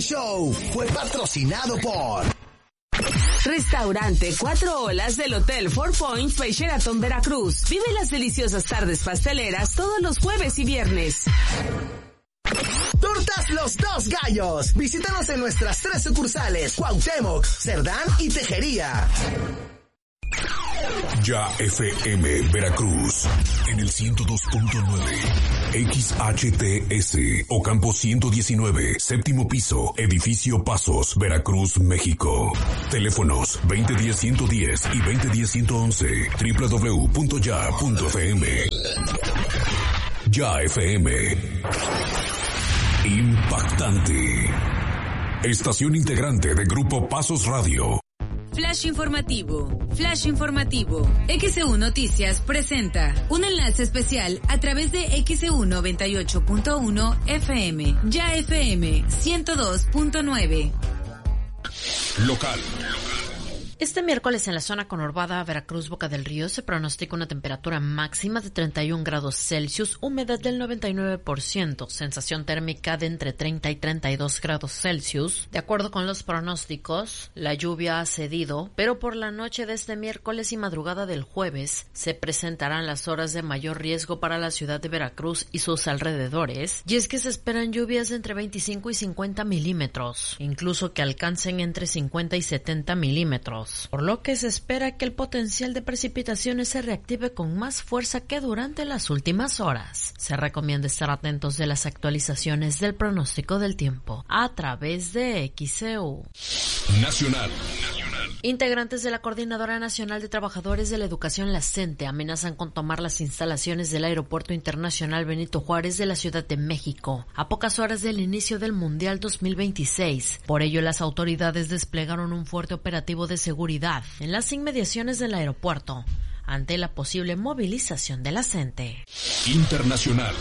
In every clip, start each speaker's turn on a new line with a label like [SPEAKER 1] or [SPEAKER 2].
[SPEAKER 1] Show fue patrocinado por
[SPEAKER 2] Restaurante 4 Olas del Hotel Four Points by Sheraton Veracruz. Vive las deliciosas tardes pasteleras todos los jueves y viernes.
[SPEAKER 1] Tortas Los Dos Gallos. Visítanos en nuestras 3 sucursales: Cuauhtémoc, Cerdán y Tejería.
[SPEAKER 3] Ya FM Veracruz en el 102.9 XHTS Ocampo 119, séptimo piso, edificio Pasos, Veracruz, México. Teléfonos 2010-110 y 2010-111. www.ya.fm. Ya FM. Impactante. Estación integrante de Grupo Pasos Radio.
[SPEAKER 4] Flash informativo. Flash informativo. XEU Noticias presenta un enlace especial a través de XEU 98.1 FM. Ya FM 102.9.
[SPEAKER 3] Local.
[SPEAKER 5] Este miércoles en la zona conurbada Veracruz-Boca del Río se pronostica una temperatura máxima de 31 grados Celsius, humedad del 99%, sensación térmica de entre 30 y 32 grados Celsius. De acuerdo con los pronósticos, la lluvia ha cedido, pero por la noche de este miércoles y madrugada del jueves se presentarán las horas de mayor riesgo para la ciudad de Veracruz y sus alrededores, y es que se esperan lluvias de entre 25 y 50 milímetros, incluso que alcancen entre 50 y 70 milímetros. Por lo que se espera que el potencial de precipitaciones se reactive con más fuerza que durante las últimas horas. Se recomienda estar atentos de las actualizaciones del pronóstico del tiempo a través de XEU.
[SPEAKER 3] Nacional.
[SPEAKER 5] Integrantes de la Coordinadora Nacional de Trabajadores de la Educación, la CENTE, amenazan con tomar las instalaciones del Aeropuerto Internacional Benito Juárez de la Ciudad de México, a pocas horas del inicio del Mundial 2026. Por ello, las autoridades desplegaron un fuerte operativo de seguridad en las inmediaciones del aeropuerto, ante la posible movilización de la CENTE.
[SPEAKER 3] Internacional.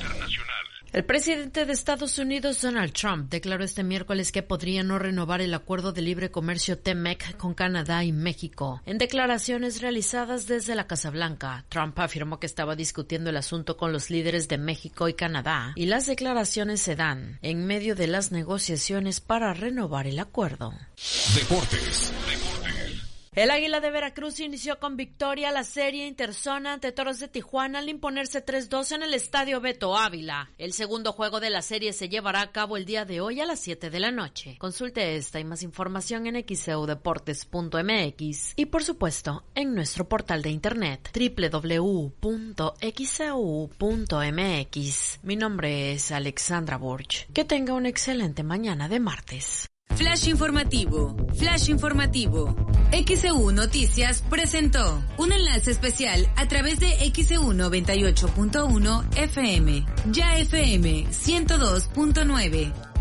[SPEAKER 5] El presidente de Estados Unidos, Donald Trump, declaró este miércoles que podría no renovar el acuerdo de libre comercio TEMEC con Canadá y México. En declaraciones realizadas desde la Casa Blanca, Trump afirmó que estaba discutiendo el asunto con los líderes de México y Canadá, y las declaraciones se dan en medio de las negociaciones para renovar el acuerdo.
[SPEAKER 3] Deportes.
[SPEAKER 5] El Águila de Veracruz inició con victoria la serie interzona ante Toros de Tijuana al imponerse 3-2 en el Estadio Beto Ávila. El segundo juego de la serie se llevará a cabo el día de hoy a las 7 de la noche. Consulte esta y más información en xeudeportes.mx y por supuesto en nuestro portal de internet www.xeu.mx. Mi nombre es Alexandra Burch. Que tenga una excelente mañana de martes.
[SPEAKER 4] Flash informativo. Flash informativo. XEU Noticias presentó un enlace especial a través de XEU 98.1 FM. Ya FM 102.9.